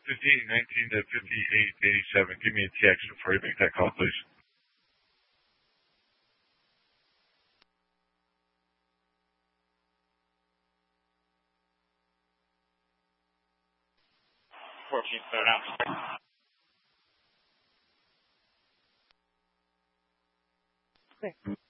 1519 to 5887. Give me a text before you make that call, please. Okay.